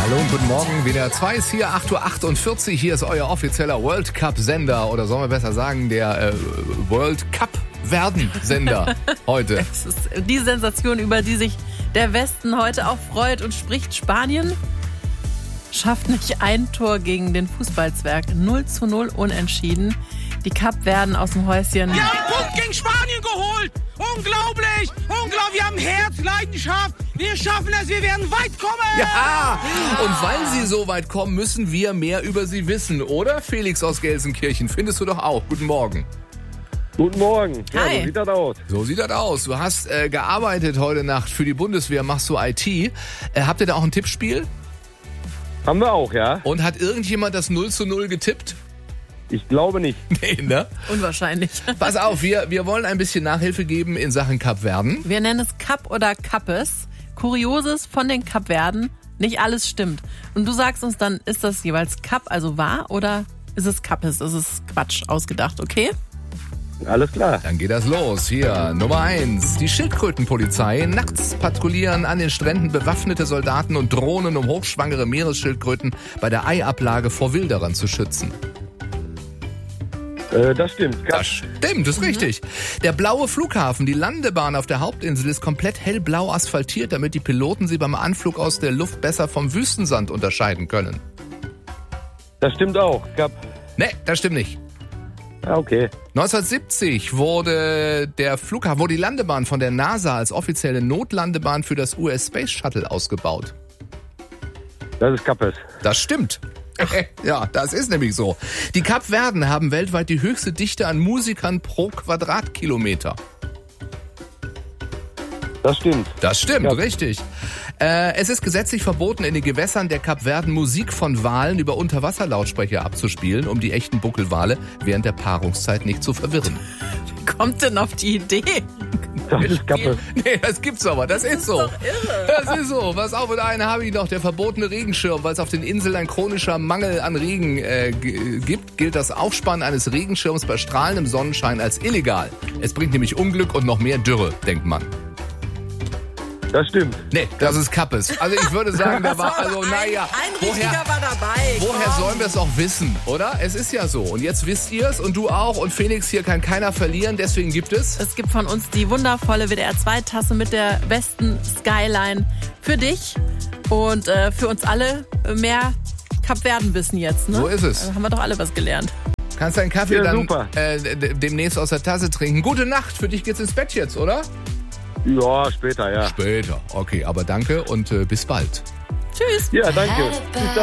Hallo und guten Morgen. WDR 2 ist hier, 8:48 Uhr. Hier ist euer offizieller World Cup-Sender. Oder sollen wir besser sagen, der World Cup-Werden-Sender heute. Es ist die Sensation, über die sich der Westen heute auch freut und spricht. Spanien schafft nicht ein Tor gegen den Fußballzwerg. 0:0 unentschieden. Die Cup-Werden aus dem Häuschen. Wir haben einen Punkt gegen Spanien geholt. Unglaublich. Unglaublich. Wir haben Herz, Leidenschaft. Wir schaffen es. Wir werden weit kommen. Ja, und weil sie so weit kommen, müssen wir mehr über sie wissen. Oder, Felix aus Gelsenkirchen? Findest du doch auch. Guten Morgen. Guten Morgen. Ja, Hi. so sieht das aus. So sieht das aus. Du hast gearbeitet heute Nacht für die Bundeswehr, machst du IT. Habt ihr da auch ein Tippspiel? Haben wir auch, ja? Und hat irgendjemand das 0:0 getippt? Ich glaube nicht. Nee, ne? Unwahrscheinlich. Pass auf, wir wollen ein bisschen Nachhilfe geben in Sachen Cup-Werden. Wir nennen es Cup oder Cuppes. Kurioses von den Cup-Werden. Nicht alles stimmt. Und du sagst uns dann, ist das jeweils Cup, also wahr, oder ist es Cuppes? Ist es Quatsch ausgedacht, okay? Alles klar. Dann geht das los. Hier, Nummer 1. Die Schildkrötenpolizei. Nachts patrouillieren an den Stränden bewaffnete Soldaten und Drohnen, um hochschwangere Meeresschildkröten bei der Eiablage vor Wilderern zu schützen. Das stimmt. Das stimmt, das ist richtig. Der blaue Flughafen, die Landebahn auf der Hauptinsel, ist komplett hellblau asphaltiert, damit die Piloten sie beim Anflug aus der Luft besser vom Wüstensand unterscheiden können. Das stimmt auch. Nee, das stimmt nicht. Ja, okay. 1970 wurde die Landebahn von der NASA als offizielle Notlandebahn für das US Space Shuttle ausgebaut. Das ist Kappes. Das stimmt. Ja, das ist nämlich so. Die Kapverden haben weltweit die höchste Dichte an Musikern pro Quadratkilometer. Das stimmt. Das stimmt, Ja. richtig. Es ist gesetzlich verboten, in den Gewässern der Kapverden Musik von Walen über Unterwasserlautsprecher abzuspielen, um die echten Buckelwale während der Paarungszeit nicht zu verwirren. Wie kommt denn auf die Idee? Das ist Kappes. Nee, das gibt's aber, das ist so. Doch irre. Das ist so. Pass auf, und einen habe ich noch, der verbotene Regenschirm. Weil es auf den Inseln ein chronischer Mangel an Regen gibt, gilt das Aufspannen eines Regenschirms bei strahlendem Sonnenschein als illegal. Es bringt nämlich Unglück und noch mehr Dürre, denkt man. Das stimmt. Nee, das ist Kappes. Also ich würde sagen, da war, also naja, Ein richtiger war dabei. woher Komm. sollen wir es auch wissen, oder? Es ist ja so. Und jetzt wisst ihr es und du auch. Und Felix, hier kann keiner verlieren, deswegen gibt es... Es gibt von uns die wundervolle WDR 2 Tasse mit der besten Skyline für dich und für uns alle mehr Kapverden-Wissen jetzt. Ne? So ist es. Also haben wir doch alle was gelernt. Kannst deinen Kaffee Ja, dann super. Demnächst aus der Tasse trinken. Gute Nacht, für dich geht's ins Bett jetzt, oder? Ja, später, ja. Später. Okay, aber danke und bis bald. Tschüss. Ja, danke. Bis dann.